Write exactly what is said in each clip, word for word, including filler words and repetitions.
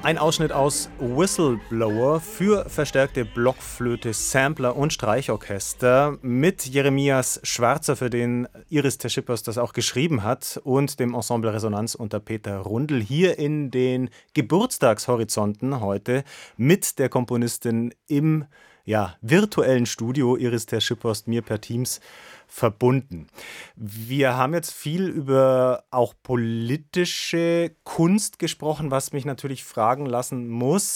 Ein Ausschnitt aus Whistleblower für verstärkte Blockflöte, Sampler und Streichorchester mit Jeremias Schwarzer, für den Iris Ter-Schippers das auch geschrieben hat, und dem Ensemble Resonanz unter Peter Rundl hier in den Geburtstagshorizonten heute mit der Komponistin im ja, virtuellen Studio, Iris Ter-Schippers, mir per Teams verbunden. Wir haben jetzt viel über auch politische Kunst gesprochen, was mich natürlich fragen lassen muss,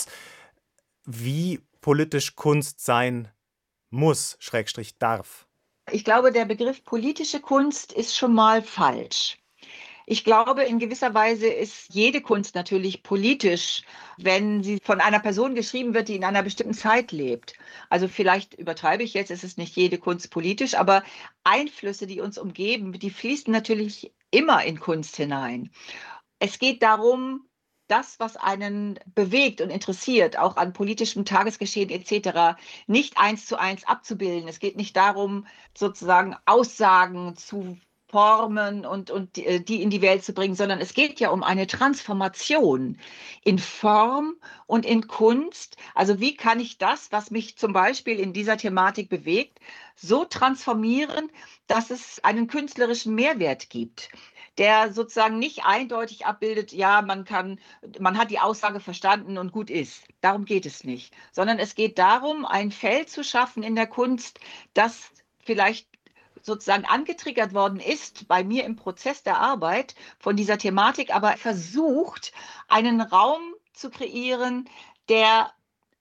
wie politisch Kunst sein muss, Schrägstrich darf. Ich glaube, der Begriff politische Kunst ist schon mal falsch. Ich glaube, in gewisser Weise ist jede Kunst natürlich politisch, wenn sie von einer Person geschrieben wird, die in einer bestimmten Zeit lebt. Also vielleicht übertreibe ich jetzt, es ist nicht jede Kunst politisch, aber Einflüsse, die uns umgeben, die fließen natürlich immer in Kunst hinein. Es geht darum, das, was einen bewegt und interessiert, auch an politischem Tagesgeschehen et cetera, nicht eins zu eins abzubilden. Es geht nicht darum, sozusagen Aussagen zu formen und, und die, die in die Welt zu bringen, sondern es geht ja um eine Transformation in Form und in Kunst. Also wie kann ich das, was mich zum Beispiel in dieser Thematik bewegt, so transformieren, dass es einen künstlerischen Mehrwert gibt, der sozusagen nicht eindeutig abbildet, ja, man kann, man hat die Aussage verstanden und gut ist. Darum geht es nicht, sondern es geht darum, ein Feld zu schaffen in der Kunst, das vielleicht sozusagen angetriggert worden ist bei mir im Prozess der Arbeit von dieser Thematik, aber versucht, einen Raum zu kreieren, der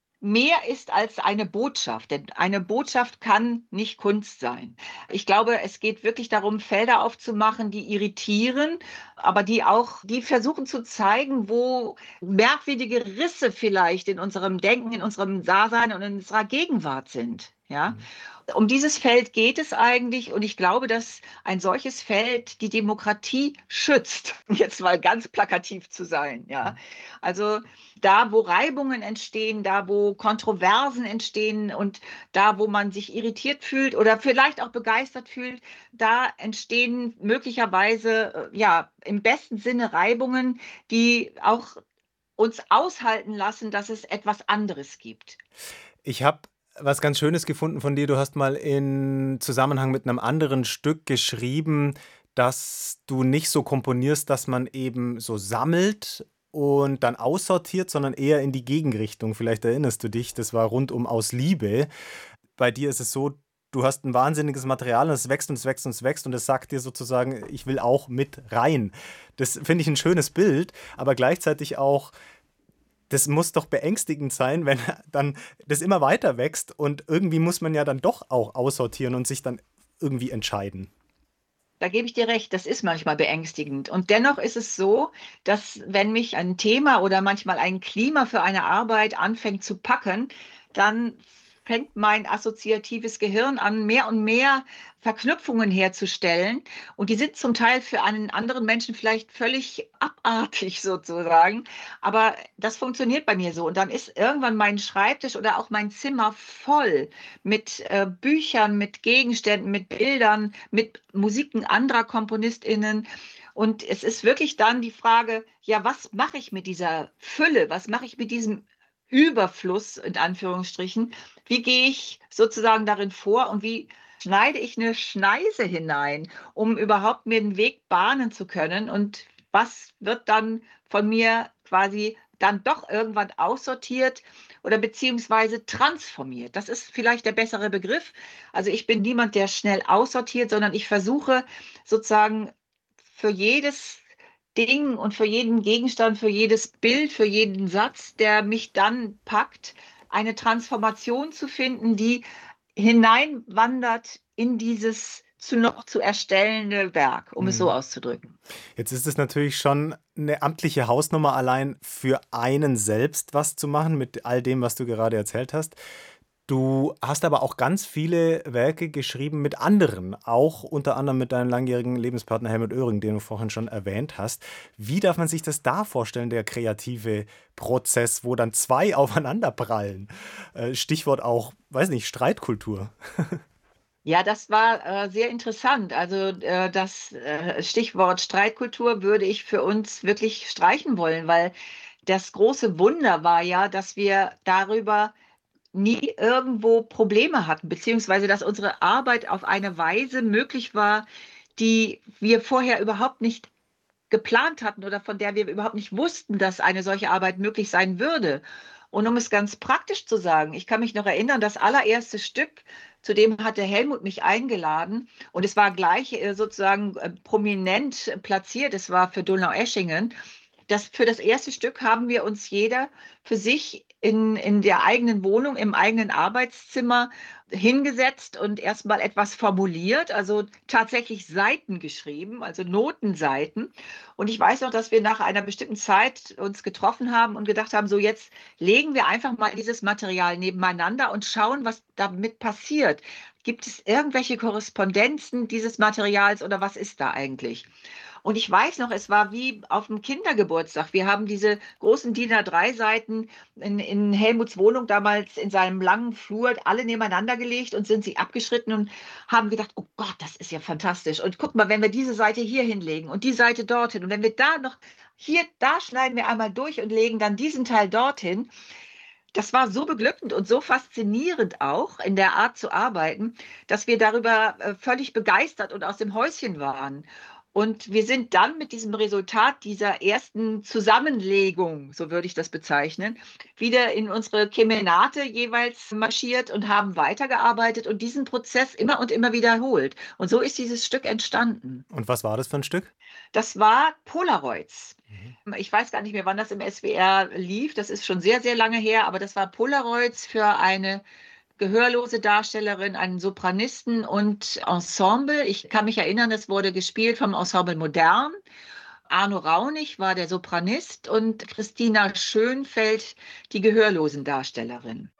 mehr ist als eine Botschaft, denn eine Botschaft kann nicht Kunst sein. Ich glaube, es geht wirklich darum, Felder aufzumachen, die irritieren, aber die auch, die versuchen zu zeigen, wo merkwürdige Risse vielleicht in unserem Denken, in unserem Dasein und in unserer Gegenwart sind. Ja, um dieses Feld geht es eigentlich, und ich glaube, dass ein solches Feld die Demokratie schützt, jetzt mal ganz plakativ zu sein. Ja, also da, wo Reibungen entstehen, da, wo Kontroversen entstehen und da, wo man sich irritiert fühlt oder vielleicht auch begeistert fühlt, da entstehen möglicherweise, äh, ja, im besten Sinne Reibungen, die auch uns aushalten lassen, dass es etwas anderes gibt. Ich habe was ganz Schönes gefunden von dir. Du hast mal in Zusammenhang mit einem anderen Stück geschrieben, dass du nicht so komponierst, dass man eben so sammelt und dann aussortiert, sondern eher in die Gegenrichtung. Vielleicht erinnerst du dich, das war rundum aus Liebe. Bei dir ist es so, du hast ein wahnsinniges Material und es wächst und es wächst und es wächst und es sagt dir sozusagen, ich will auch mit rein. Das finde ich ein schönes Bild, aber gleichzeitig auch, das muss doch beängstigend sein, wenn dann das immer weiter wächst und irgendwie muss man ja dann doch auch aussortieren und sich dann irgendwie entscheiden. Da gebe ich dir recht, das ist manchmal beängstigend. Und dennoch ist es so, dass wenn mich ein Thema oder manchmal ein Klima für eine Arbeit anfängt zu packen, dann fängt mein assoziatives Gehirn an, mehr und mehr Verknüpfungen herzustellen. Und die sind zum Teil für einen anderen Menschen vielleicht völlig abartig sozusagen. Aber das funktioniert bei mir so. Und dann ist irgendwann mein Schreibtisch oder auch mein Zimmer voll mit äh, Büchern, mit Gegenständen, mit Bildern, mit Musiken anderer KomponistInnen. Und es ist wirklich dann die Frage, ja, was mache ich mit dieser Fülle? Was mache ich mit diesem Überfluss, in Anführungsstrichen? Wie gehe ich sozusagen darin vor und wie schneide ich eine Schneise hinein, um überhaupt mir den Weg bahnen zu können? Und was wird dann von mir quasi dann doch irgendwann aussortiert oder beziehungsweise transformiert? Das ist vielleicht der bessere Begriff. Also ich bin niemand, der schnell aussortiert, sondern ich versuche sozusagen für jedes Ding und für jeden Gegenstand, für jedes Bild, für jeden Satz, der mich dann packt, eine Transformation zu finden, die hineinwandert in dieses zu noch zu erstellende Werk, um es so Mhm. auszudrücken. Jetzt ist es natürlich schon eine amtliche Hausnummer allein für einen selbst was zu machen mit all dem, was du gerade erzählt hast. Du hast aber auch ganz viele Werke geschrieben mit anderen, auch unter anderem mit deinem langjährigen Lebenspartner Helmut Oehring, den du vorhin schon erwähnt hast. Wie darf man sich das da vorstellen, der kreative Prozess, wo dann zwei aufeinanderprallen? Äh, Stichwort auch, weiß nicht, Streitkultur. Ja, das war äh, sehr interessant. Also äh, das äh, Stichwort Streitkultur würde ich für uns wirklich streichen wollen, weil Das große Wunder war ja, dass wir darüber nie irgendwo Probleme hatten, beziehungsweise dass unsere Arbeit auf eine Weise möglich war, die wir vorher überhaupt nicht geplant hatten oder von der wir überhaupt nicht wussten, dass eine solche Arbeit möglich sein würde. Und um es ganz praktisch zu sagen, ich kann mich noch erinnern, das allererste Stück, zu dem hatte Helmut mich eingeladen und es war gleich äh, sozusagen äh, prominent platziert, es war für Donaueschingen. Das, für das erste Stück haben wir uns jeder für sich in, in der eigenen Wohnung, im eigenen Arbeitszimmer hingesetzt und erstmal etwas formuliert, also tatsächlich Seiten geschrieben, also Notenseiten. Und ich weiß noch, dass wir nach einer bestimmten Zeit uns getroffen haben und gedacht haben, so jetzt legen wir einfach mal dieses Material nebeneinander und schauen, was damit passiert. Gibt es irgendwelche Korrespondenzen dieses Materials oder was ist da eigentlich? Und ich weiß noch, es war wie auf dem Kindergeburtstag. Wir haben diese großen DIN A drei Seiten in, in Helmuts Wohnung damals in seinem langen Flur alle nebeneinander gelegt und sind sie abgeschritten und haben gedacht, oh Gott, das ist ja fantastisch. Und guck mal, wenn wir diese Seite hier hinlegen und die Seite dorthin und wenn wir da noch, hier, da schneiden wir einmal durch und legen dann diesen Teil dorthin. Das war so beglückend und so faszinierend auch in der Art zu arbeiten, dass wir darüber äh, völlig begeistert und aus dem Häuschen waren. Und wir sind dann mit diesem Resultat dieser ersten Zusammenlegung, so würde ich das bezeichnen, wieder in unsere Kemenate jeweils marschiert und haben weitergearbeitet und diesen Prozess immer und immer wiederholt. Und so ist dieses Stück entstanden. Und was war das für ein Stück? Das war Polaroids. Mhm. Ich weiß gar nicht mehr, wann das im S W R lief. Das ist schon sehr, sehr lange her, aber das war Polaroids für eine gehörlose Darstellerin, einen Sopranisten und Ensemble. Ich kann mich erinnern, es wurde gespielt vom Ensemble Modern. Arno Raunig war der Sopranist und Christina Schönfeld die Gehörlosendarstellerin.